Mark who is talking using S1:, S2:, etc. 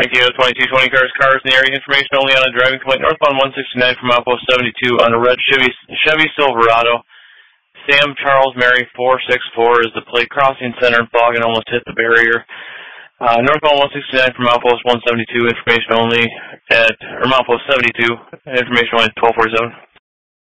S1: Thank you. 2220 cars in the area. Information only on a driving complaint northbound 169 from outpost 72 on a red Chevy Silverado. Sam Charles Mary 464 is the plate crossing center fog and almost hit the barrier. Northbound 169 from outpost 172. Information only at, or outpost 72. Information only at 1247.